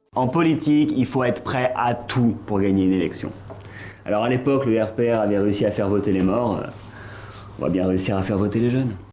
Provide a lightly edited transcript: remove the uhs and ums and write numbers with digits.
En politique, il faut être prêt à tout pour gagner une élection. Alors à l'époque, le RPR avait réussi à faire voter les morts. On va bien réussir à faire voter les jeunes.